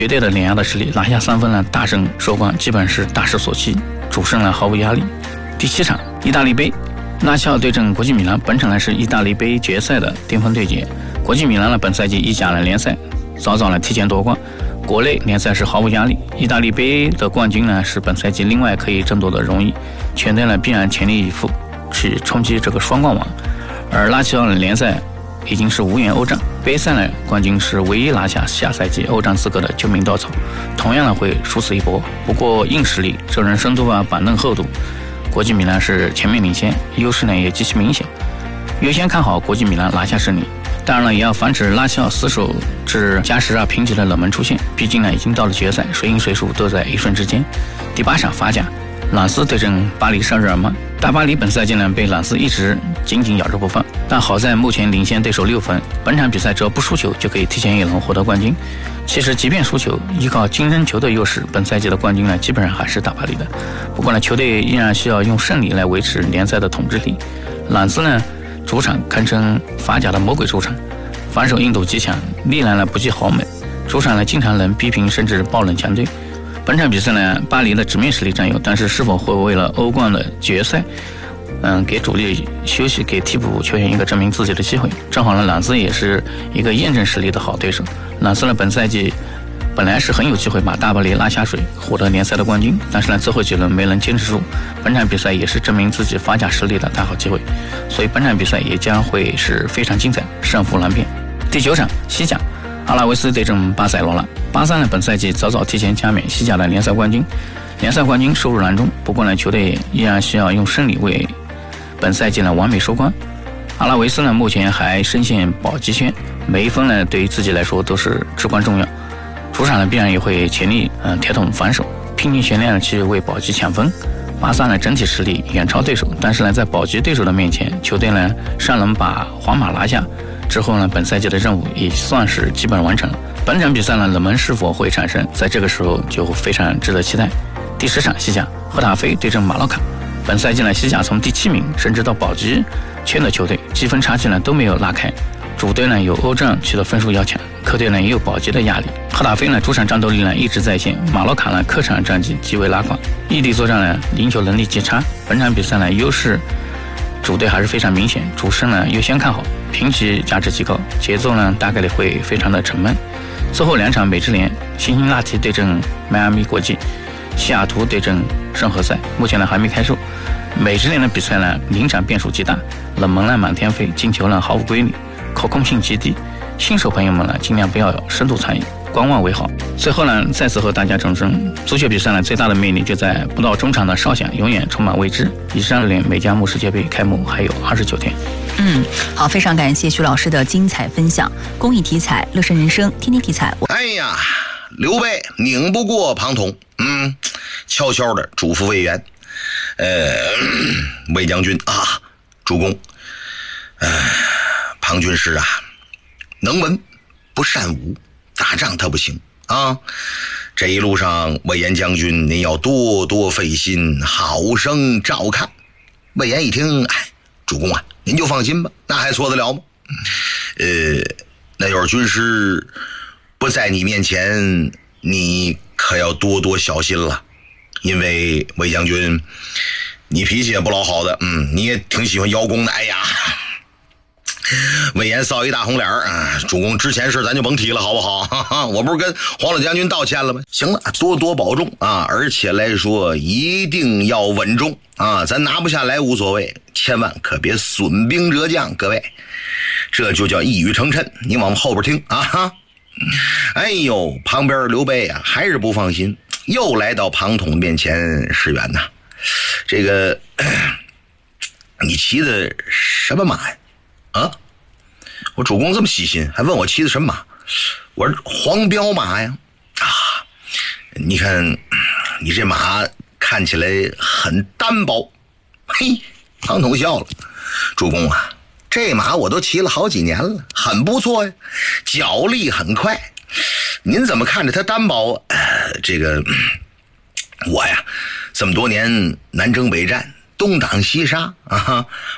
绝对的碾压的实力，拿下3分呢，大胜收官，基本是大势所趋，主胜呢毫无压力。第7场，意大利杯，拉齐奥对阵国际米兰，本场呢是意大利杯决赛的巅峰对决。国际米兰呢本赛季意甲的联赛早早呢提前夺冠，国内联赛是毫无压力。意大利杯的冠军呢是本赛季另外可以争夺的荣誉，全队呢必然全力以赴去冲击这个双冠王。而拉齐奥的联赛已经是无缘欧战，杯赛呢冠军是唯一拿下下赛季欧战资格的救命稻草，同样呢会殊死一搏。不过硬实力、阵容深度啊、板凳厚度，国际米兰是全面领先，优势呢也极其明显。优先看好国际米兰拿下胜利，当然了，也要防止拉齐奥死守至加时啊平局的冷门出现，毕竟呢已经到了决赛，谁赢谁输都在一瞬之间。第8场法甲，朗斯对阵巴黎圣日耳曼。大巴黎本赛季呢被朗斯一直紧紧咬着不放，但好在目前领先对手6分，本场比赛只要不输球就可以提前1轮获得冠军。其实即便输球，依靠净胜球的优势，本赛季的冠军呢基本上还是大巴黎的。不过呢，球队依然需要用胜利来维持联赛的统治力。朗斯呢主场堪称法甲的魔鬼主场，防守硬度极强，历来呢不计豪门，主场呢经常能逼平甚至爆冷强队。本场比赛呢，巴黎的直面实力占优，但是否会为了欧冠的决赛，给主力休息，给替补球员一个证明自己的机会？正好呢，朗斯也是一个验证实力的好对手。朗斯呢，本赛季本来是很有机会把大巴黎拉下水，获得联赛的冠军，但是呢，最后几轮没能坚持住。本场比赛也是证明自己法甲实力的大好机会，所以本场比赛也将会是非常精彩，胜负难辨。第9场，西甲，阿拉维斯对阵巴塞罗那。巴萨呢本赛季早早提前加冕西甲的联赛冠军，联赛冠军收入囊中。不过呢，球队依然需要用胜利为本赛季呢完美收官。阿拉维斯呢目前还深陷保级圈，每一分呢对于自己来说都是至关重要。主场呢必然也会全力铁桶防守，拼尽全力去为保级抢分。巴萨呢整体实力远超对手，但是呢在保级对手的面前，球队呢尚能把皇马拿下之后呢，本赛季的任务也算是基本完成了。本场比赛呢，冷门是否会产生，在这个时候就非常值得期待。第10场，西甲，赫塔菲对阵马洛卡。本赛季呢，西甲从第7名甚至到保级圈的球队，积分差距呢都没有拉开。主队呢有欧战区的分数要抢，客队呢也有保级的压力。赫塔菲呢主场战斗力呢一直在线，马洛卡呢客场战绩极为拉胯，异地作战呢赢球能力极差。本场比赛呢优势主队还是非常明显，主胜呢优先看好，平局价值极高，节奏呢大概率会非常的沉闷。最后2场，美职联，辛辛那提对阵迈阿密国际，西雅图对阵圣何塞，目前呢还没开售。美职联的比赛呢临场变数极大，冷门呢满天飞，进球呢毫无规律，可控性极低，新手朋友们呢尽量不要深度参与，观望为好。最后呢再次和大家重申，足球比赛呢最大的魅力就在不到中场的哨响永远充满未知。以上联美加慕世界杯开幕还有29天。 好，非常感谢徐老师的精彩分享。公益体彩，乐善人生，天天体彩。 哎呀，刘备拧不过庞统，悄悄的嘱咐魏源，魏将军啊，主公，庞军师啊，能文不善武，打仗他不行啊。这一路上，魏延将军您要多多费心，好生照看。魏延一听，主公啊，您就放心吧，那还错得了吗？那要是军师不在你面前，你可要多多小心了。因为魏将军，你脾气也不老好的，你也挺喜欢邀功的。哎呀，魏延臊一大红脸主公之前事咱就甭提了，好不好？我不是跟黄老将军道歉了吗？行了，多多保重啊！而且来说，一定要稳重啊！咱拿不下来无所谓，千万可别损兵折将，各位，这就叫一语成谶。你往后边听啊！哎呦，旁边刘备啊，还是不放心，又来到庞统面前施援呐。这个，你骑的什么马呀？啊！我主公这么细心，还问我骑的什么马？我说黄骠马呀！你看你这马看起来很单薄。嘿，庞统笑了，主公啊，这马我都骑了好几年了，很不错呀，脚力很快。您怎么看着它单薄啊？这个我呀，这么多年南征北战，东挡西杀啊，